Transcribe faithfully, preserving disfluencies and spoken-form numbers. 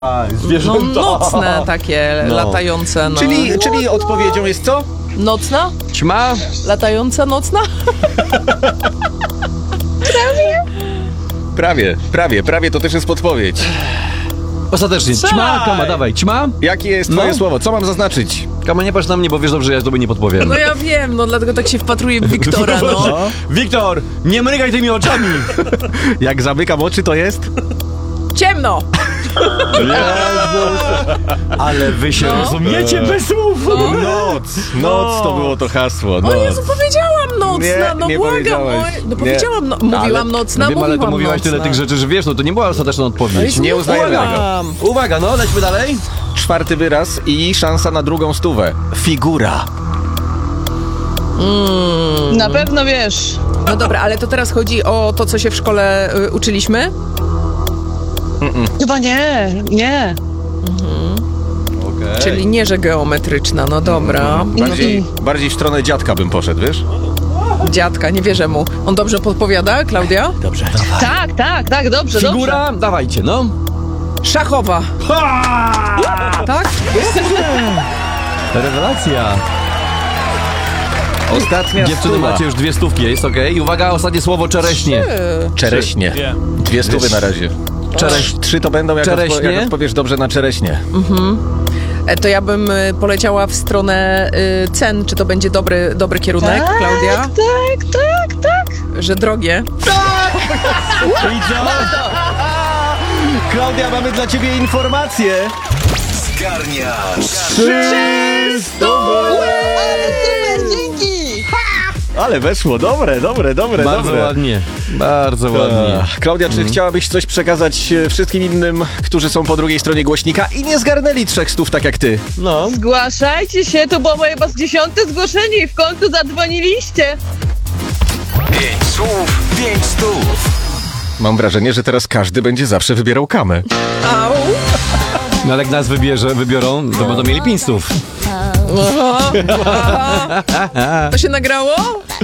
zwierzęta. No nocne takie, No. latające. No. Czyli, czyli odpowiedzią jest co? Nocna? Ćma? Latająca nocna? Prawie, prawie, prawie to też jest podpowiedź. Ostatecznie. Ćma? Kama, dawaj. Ćma? Jakie jest twoje No. słowo? Co mam zaznaczyć? Kama, nie patrz na mnie, bo wiesz dobrze, że ja tobie nie podpowiem. No ja wiem, no dlatego tak się wpatruję w Wiktora, no. Wiktor, nie mrygaj tymi oczami! Jak zamykam oczy, to jest? Ciemno! Ale wy się No. rozumiecie bez słów! Noc! Noc to było to hasło. O Noc. Jezu, powiedziałam nocna, Nie, no nie błagam. powiedziałaś. Oj, no Nie. powiedziałam, no, mówiłam nocna, no wiem, ale mówiłam to mówiłaś nocna. tyle tych rzeczy, że wiesz, no to nie była ostateczna odpowiedź. Nie uznajemy tego. Mówiłam. Uwaga, no, lećmy dalej. Czwarty wyraz i szansa na drugą stówę. Figura. Na pewno wiesz. No dobra, ale to teraz chodzi o to, co się w szkole y, uczyliśmy? Chyba nie, nie. Okay. Czyli nie, że geometryczna, no dobra. Bardziej, bardziej w stronę dziadka bym poszedł, wiesz? Dziadka, nie wierzę mu. On dobrze podpowiada, Klaudia? Dobrze. Tak, tak, tak, dobrze, Figura? dobrze. Dawajcie, no. Szachowa. Tak? Rewelacja. Ostatnia Dziewczyny, stuwa. macie już dwie stówki, jest okej. I uwaga, ostatnie słowo czereśnie. Ty. Czereśnie. Dwie stówy na razie. Czereś... Trzy to będą, jak, Czereśnie? odpo- jak odpowiesz dobrze na czereśnie. E, To ja bym y, poleciała w stronę y, cen. Czy to będzie dobry, dobry kierunek, Tak, Klaudia? tak, tak, tak. Że drogie. I co? Klaudia, mamy dla ciebie informację. Zgarniasz Trzy stówy! Ale super, dzięki. Ale weszło, dobre, dobre, dobre, Bardzo dobre. ładnie, bardzo ładnie. Ach, Klaudia, czy chciałabyś coś przekazać e, wszystkim innym, którzy są po drugiej stronie głośnika i nie zgarnęli trzech stów tak jak ty? No. Zgłaszajcie się, to było moje chyba z dziesiąte zgłoszenie i w końcu zadzwoniliście. Pięć słów, pięć stów. Mam wrażenie, że teraz każdy będzie zawsze wybierał kamę. Au! No ale jak nas wybierze, wybiorą, to będą mieli pięć stów. Aha, aha. To się nagrało?